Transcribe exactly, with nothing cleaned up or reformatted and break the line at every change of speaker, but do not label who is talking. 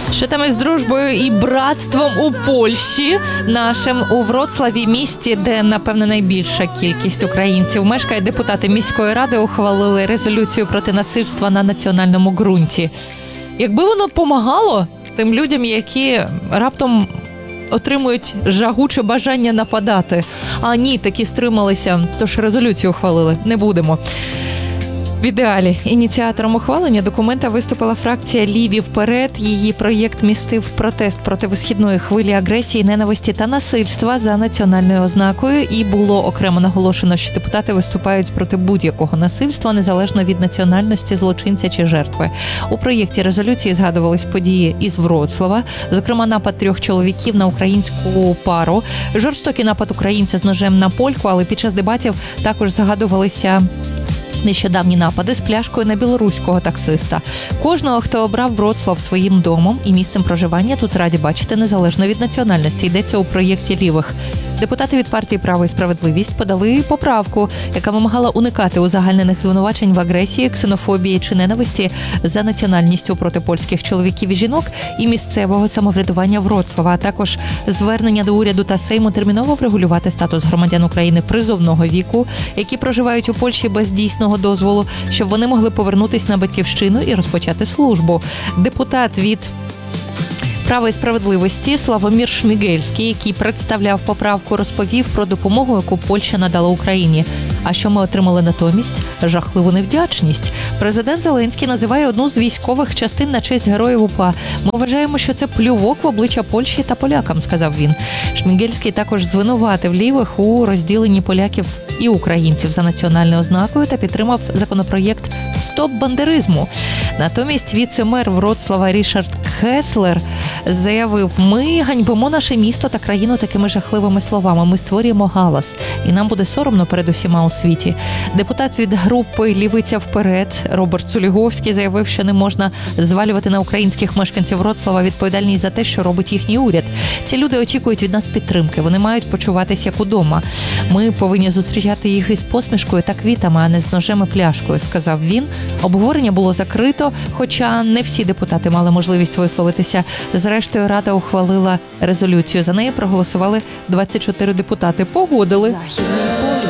Що там із дружбою і братством у Польщі нашим у Вроцлаві, місті, де, напевне, найбільша кількість українців мешкає, депутати міської ради ухвалили резолюцію проти насильства на національному ґрунті. Якби воно помагало тим людям, які раптом отримують жагуче бажання нападати. А ні, такі стрималися, тож резолюцію ухвалили. Не будемо. В ідеалі ініціатором ухвалення документа виступила фракція «Ліві вперед». Її проєкт містив протест проти висхідної хвилі агресії, ненависті та насильства за національною ознакою. І було окремо наголошено, що депутати виступають проти будь-якого насильства, незалежно від національності злочинця чи жертви. У проєкті резолюції згадувались події із Вроцлава, зокрема напад трьох чоловіків на українську пару, жорстокий напад українця з ножем на польку, але під час дебатів також згадувалися нещодавні напади з пляшкою на білоруського таксиста. Кожного, хто обрав Вроцлав своїм домом і місцем проживання, тут раді бачити незалежно від національності. Йдеться у проєкті лівих. Депутати від партії «Право і справедливість» подали поправку, яка вимагала уникати узагальнених звинувачень в агресії, ксенофобії чи ненависті за національністю проти польських чоловіків і жінок і місцевого самоврядування Вроцлава, а також звернення до уряду та Сейму терміново врегулювати статус громадян України призовного віку, які проживають у Польщі без дійсного дозволу, щоб вони могли повернутися на батьківщину і розпочати службу. Депутат від «Права і справедливості» Славомір Шмігельський, який представляв поправку, розповів про допомогу, яку Польща надала Україні. А що ми отримали натомість? Жахливу невдячність. Президент Зеленський називає одну з військових частин на честь героїв УПА. Ми вважаємо, що це плювок в обличчя Польщі та полякам, сказав він. Шмігельський також звинуватив лівих у розділенні поляків і українців за національною ознакою та підтримав законопроєкт «Стоп бандеризму». Натомість віце-мер Вроцлава Рішард Кеслер заявив: «Ми ганьбимо наше місто та країну такими жахливими словами. Ми створюємо галас. І нам буде соромно перед усіма у світі». Депутат від групи «Лівиця вперед» Роберт Цуліговський заявив, що не можна звалювати на українських мешканців Вроцлава відповідальність за те, що робить їхній уряд. Ці люди очікують від нас підтримки. Вони мають почуватися як удома. Ми повинні зустрічати їх із посмішкою та квітами, а не з ножем і пляшкою, сказав він. Обговорення було закрито, хоча не всі депутати мали можливість висловитися. Зрештою, Рада ухвалила резолюцію. За неї проголосували двадцять чотири депутати. Погодили.